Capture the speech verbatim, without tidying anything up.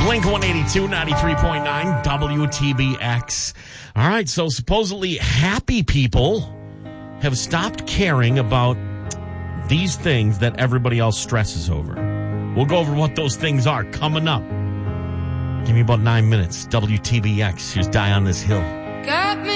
Blink one eighty-two, ninety-three point nine, W T B X. All right, so supposedly happy people have stopped caring about these things that everybody else stresses over. We'll go over what those things are coming up. Give me about nine minutes. W T B X. Here's Die on This Hill. Got me